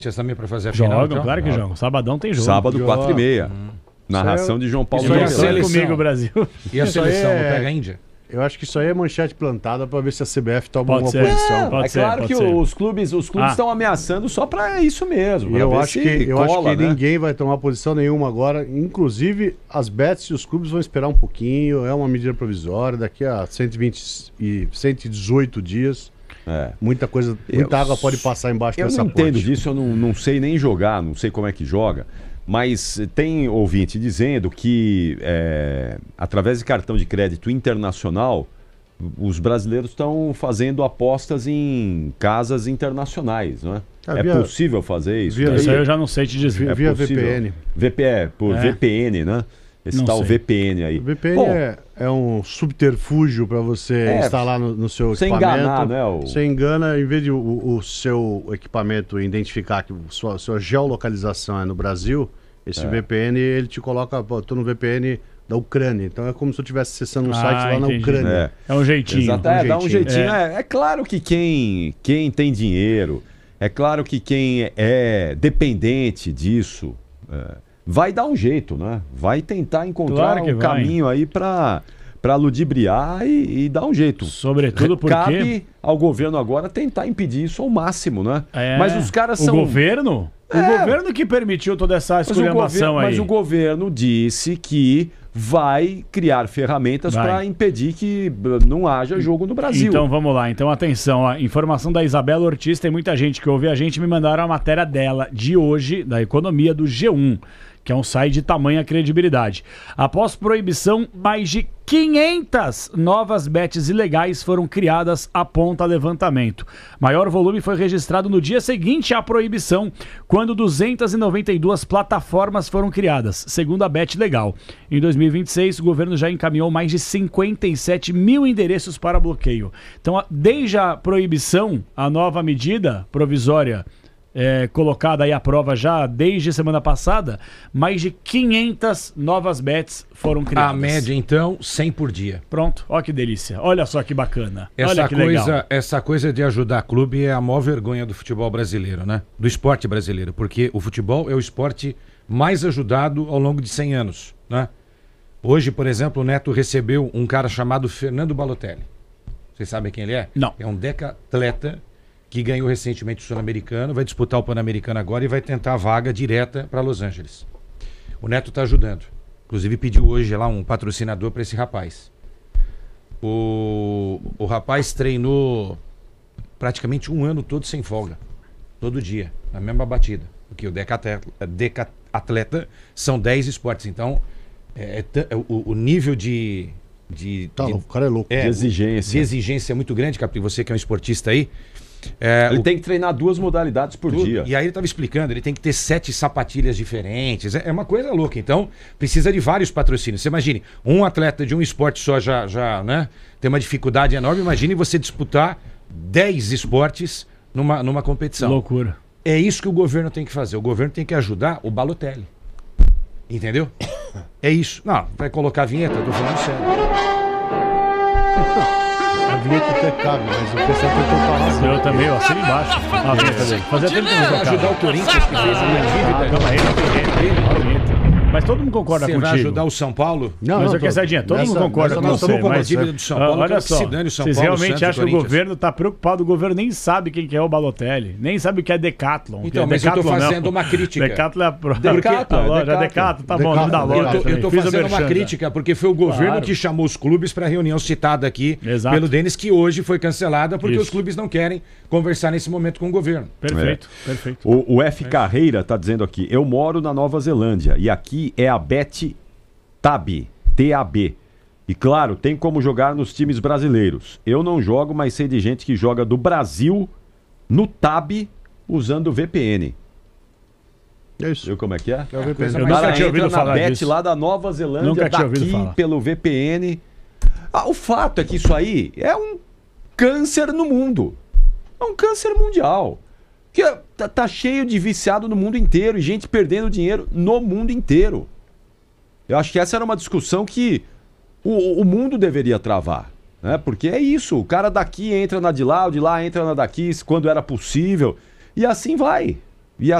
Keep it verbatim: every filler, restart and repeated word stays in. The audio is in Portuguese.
também para fazer a final. Jogam, então? claro que jogam. Sabadão tem jogo. Sábado, quatro e meia. Hum. Narração de João Paulo. Isso aí é Seleção. comigo, Brasil. E a Isso aí seleção, é- não pega a Índia? Eu acho que isso aí é manchete plantada pra ver se a C B F toma Pode uma ser. posição. É, Pode é ser, claro pode que ser. os clubes os clubes Ah. estão ameaçando só para isso mesmo. E pra eu ver acho se que, eu acho cola, que né? ninguém vai tomar posição nenhuma agora. Inclusive, as bets e os clubes vão esperar um pouquinho. É uma medida provisória. Daqui a cento e vinte e cento e dezoito dias, É. muita coisa, muita Eu- água pode passar embaixo Eu dessa não entendo ponte. disso, eu não, não sei nem jogar, não sei como é que joga. Mas tem ouvinte dizendo que, é, através de cartão de crédito internacional, os brasileiros estão fazendo apostas em casas internacionais, não é? Ah, é via- possível fazer isso? via- daí? Isso aí eu já não sei te dizer. Via- É via possível? V P N. V P N, por É. V P N, né? Esse Não tal sei. V P N aí. O V P N Bom, é, é um subterfúgio para você É, instalar no, no seu sem equipamento. enganar, né, o- Você engana, em vez de o, o seu equipamento identificar que sua, sua geolocalização é no Brasil, esse É. V P N ele te coloca, pô, eu tô no V P N da Ucrânia. Então é como se eu estivesse acessando um Ah, site lá na entendi. Ucrânia. É. É um jeitinho. Exato, um é, dá um jeitinho. jeitinho. É. É claro que quem, quem tem dinheiro, é claro que quem é dependente disso, é, vai dar um jeito, né? Vai tentar encontrar Claro que um vai. caminho aí para para ludibriar e, e dar um jeito. Sobretudo porque... Cabe ao governo agora tentar impedir isso ao máximo, né? É, Mas os caras o são... governo? O É. governo que permitiu toda essa Mas o, esculhambação governo, aí. mas o governo disse que vai criar ferramentas Vai. para impedir que b- não haja jogo no Brasil. Então vamos lá, então atenção, a informação da Isabela Ortiz, tem muita gente que ouve a gente, me mandaram a matéria dela de hoje, da economia do G um, que é um site de tamanha credibilidade. Após proibição, mais de quinhentas novas bets ilegais foram criadas, aponta levantamento. Maior volume foi registrado no dia seguinte à proibição, quando duzentas e noventa e duas plataformas foram criadas, segundo a Bet Legal. Em dois mil e vinte e seis, o governo já encaminhou mais de cinquenta e sete mil endereços para bloqueio. Então, a- desde a proibição, a nova medida provisória é, colocada aí à prova já desde semana passada, mais de quinhentas novas bets foram criadas. A média, então, cem por dia. Pronto, olha que delícia. Olha só que bacana. Essa Olha que coisa, legal. essa coisa de ajudar clube é a maior vergonha do futebol brasileiro, né? Do esporte brasileiro, porque o futebol é o esporte mais ajudado ao longo de cem anos, né? Hoje, por exemplo, o Neto recebeu um cara chamado Fernando Balotelli. Vocês sabem quem ele é? Não. É um decatleta que ganhou recentemente o Sul-Americano, vai disputar o Pan-Americano agora e vai tentar a vaga direta para Los Angeles. O Neto está ajudando. Inclusive pediu hoje lá um patrocinador para esse rapaz. O, o rapaz treinou praticamente um ano todo sem folga. Todo dia, na mesma batida. Porque o decatleta, decatleta são dez esportes. Então, é, é t- é o, o nível de... de, Tá de louco, o cara é louco. é, De exigência. de exigência é muito grande, Capri. Você que é um esportista aí. É, Ele o- tem que treinar duas modalidades por tudo. dia. E aí ele estava explicando, ele tem que ter sete sapatilhas diferentes. É é uma coisa louca. Então, precisa de vários patrocínios. Você imagine, um atleta de um esporte só já, já né, tem uma dificuldade enorme. Imagine você disputar dez esportes numa, numa competição. Loucura. É isso que o governo tem que fazer. O governo tem que ajudar o Balotelli. Entendeu? É isso. Não, vai colocar a vinheta, eu tô falando sério. A vinheta até cabe, mas o pessoal tentou falar. Eu também, ó, assina embaixo. Ah, vinheta dele. Fazia tempo que eu não Vai tocava. ajudar o Corinthians que fez a minha dívida. Calma aí, não tem jeito. Ó a vinheta. Mas todo mundo concorda Você contigo. vai ajudar o São Paulo? Não, Mas não, eu quero Sadinha, todo mundo concorda com nós você. estamos com uma Mas, dívida do São ah, Paulo, olha quero que só, se dane o São vocês Paulo, realmente Santos e acham que o Corinthians. governo está preocupado? O governo nem sabe quem que é o Balotelli, nem sabe o que é Decathlon. Então, que é mas eu tô Decathlon, fazendo não. uma crítica. Decathlon é a pro... Decathlon, a loja, Decathlon. Decathlon, tá bom, Decathlon. nome da Eu loja. Eu tô, eu tô também. Fiz o fazendo uma merchan, crítica, porque foi o governo Claro. que chamou os clubes para a reunião citada aqui Exato. pelo Denis, que hoje foi cancelada porque Isso. os clubes não querem conversar nesse momento com o governo. Perfeito, perfeito. O, o F. Carreira está dizendo aqui: eu moro na Nova Zelândia e aqui é a Bet Tab, T A B. E claro, tem como jogar nos times brasileiros. Eu não jogo, mas sei de gente que joga do Brasil no Tab usando o V P N. É isso. Viu como é que é? É o V P N. Eu O nunca cara tinha entra ouvido na falar Bet disso. lá da Nova Zelândia, Nunca tinha ouvido daqui falar. pelo V P N. Ah, o fato é que isso aí é um câncer no mundo. É um câncer mundial. Que tá, tá cheio de viciado no mundo inteiro e gente perdendo dinheiro no mundo inteiro. Eu acho que essa era uma discussão que o, o mundo deveria travar. Né? Porque é isso, o cara daqui entra na de lá, o de lá entra na daqui, quando era possível. E assim vai.